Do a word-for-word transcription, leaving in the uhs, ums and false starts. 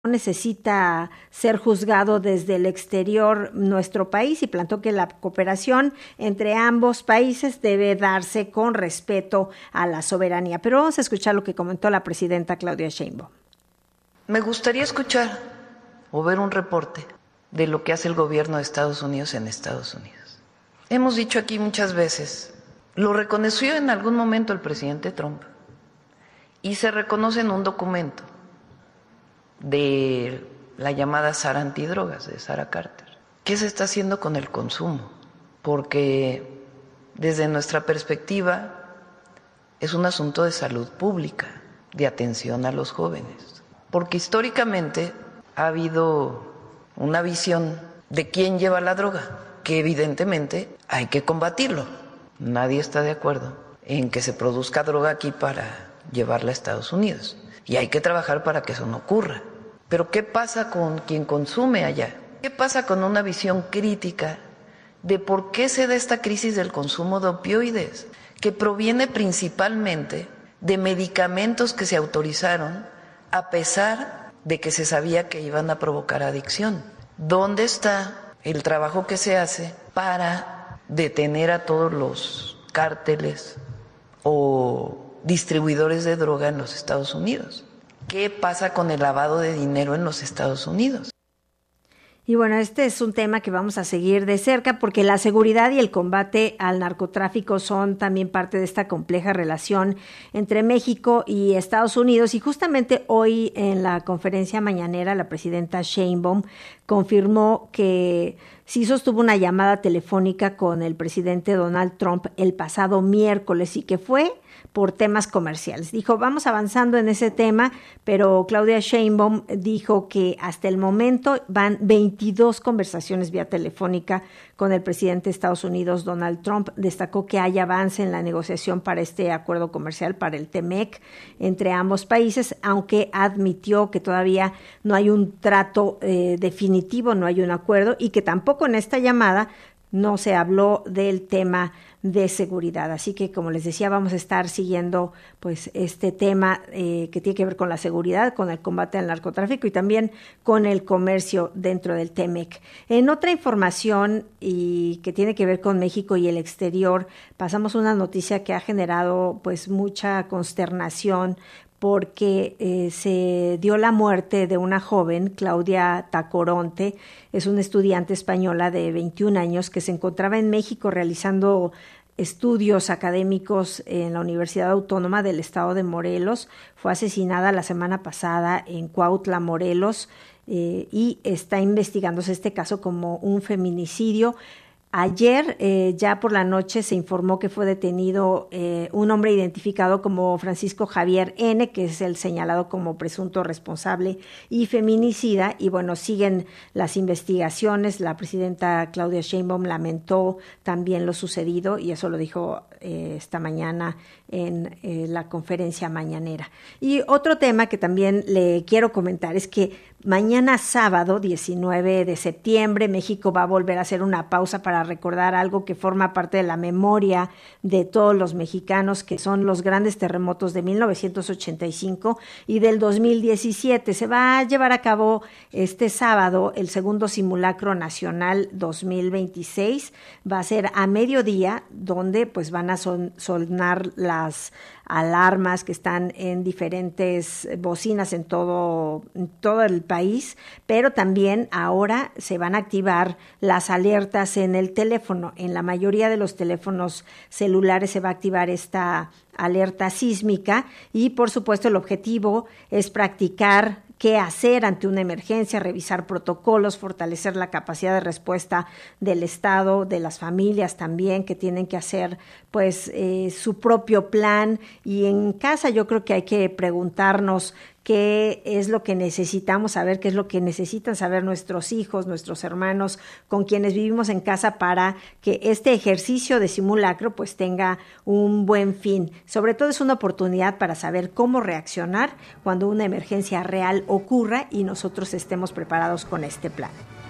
necesita ser juzgado desde el exterior nuestro país y planteó que la cooperación entre ambos países debe darse con respeto a la soberanía. Pero vamos a escuchar lo que comentó la presidenta Claudia Sheinbaum. Me gustaría escuchar o ver un reporte de lo que hace el gobierno de Estados Unidos en Estados Unidos. Hemos dicho aquí muchas veces, lo reconoció en algún momento el presidente Trump y se reconoce en un documento de la llamada Sara Antidrogas, de Sara Carter. ¿Qué se está haciendo con el consumo? Porque desde nuestra perspectiva es un asunto de salud pública, de atención a los jóvenes. Porque históricamente ha habido una visión de quién lleva la droga, que evidentemente hay que combatirlo. Nadie está de acuerdo en que se produzca droga aquí para llevarla a Estados Unidos. Y hay que trabajar para que eso no ocurra. Pero ¿qué pasa con quien consume allá? ¿Qué pasa con una visión crítica de por qué se da esta crisis del consumo de opioides? Que proviene principalmente de medicamentos que se autorizaron a pesar de que se sabía que iban a provocar adicción. ¿Dónde está el trabajo que se hace para detener a todos los cárteles o distribuidores de droga en los Estados Unidos? ¿Qué pasa con el lavado de dinero en los Estados Unidos? Y bueno, este es un tema que vamos a seguir de cerca porque la seguridad y el combate al narcotráfico son también parte de esta compleja relación entre México y Estados Unidos. Y justamente hoy en la conferencia mañanera la presidenta Sheinbaum confirmó que sí sostuvo una llamada telefónica con el presidente Donald Trump el pasado miércoles y que fue por temas comerciales. Dijo, vamos avanzando en ese tema, pero Claudia Sheinbaum dijo que hasta el momento van veintidós conversaciones vía telefónica con el presidente de Estados Unidos, Donald Trump. Destacó que hay avance en la negociación para este acuerdo comercial, para el T M E C, entre ambos países, aunque admitió que todavía no hay un trato eh, definitivo, no hay un acuerdo, y que tampoco en esta llamada no se habló del tema de seguridad. Así que, como les decía, vamos a estar siguiendo pues este tema eh, que tiene que ver con la seguridad, con el combate al narcotráfico y también con el comercio dentro del T M E C. En otra información y que tiene que ver con México y el exterior, pasamos una noticia que ha generado pues mucha consternación porque eh, se dio la muerte de una joven, Claudia Tacoronte, es una estudiante española de veintiún años que se encontraba en México realizando estudios académicos en la Universidad Autónoma del Estado de Morelos. Fue asesinada la semana pasada en Cuautla, Morelos, eh, y está investigándose este caso como un feminicidio. Ayer, eh, ya por la noche, se informó que fue detenido eh, un hombre identificado como Francisco Javier N., que es el señalado como presunto responsable y feminicida. Y bueno, siguen las investigaciones. La presidenta Claudia Sheinbaum lamentó también lo sucedido y eso lo dijo eh, esta mañana en eh, la conferencia mañanera. Y otro tema que también le quiero comentar es que mañana sábado, diecinueve de septiembre, México va a volver a hacer una pausa para recordar algo que forma parte de la memoria de todos los mexicanos, que son los grandes terremotos de mil novecientos ochenta y cinco y del dos mil diecisiete. Se va a llevar a cabo este sábado el segundo simulacro nacional dos mil veintiséis. Va a ser a mediodía, donde pues van a son, sonar las alarmas que están en diferentes bocinas en todo, en todo el país, pero también ahora se van a activar las alertas en el teléfono. En la mayoría de los teléfonos celulares se va a activar esta alerta sísmica y, por supuesto, el objetivo es practicar qué hacer ante una emergencia, revisar protocolos, fortalecer la capacidad de respuesta del Estado, de las familias también, que tienen que hacer pues eh, su propio plan. Y en casa yo creo que hay que preguntarnos qué es lo que necesitamos saber, qué es lo que necesitan saber nuestros hijos, nuestros hermanos, con quienes vivimos en casa, para que este ejercicio de simulacro pues tenga un buen fin. Sobre todo es una oportunidad para saber cómo reaccionar cuando una emergencia real ocurra y nosotros estemos preparados con este plan.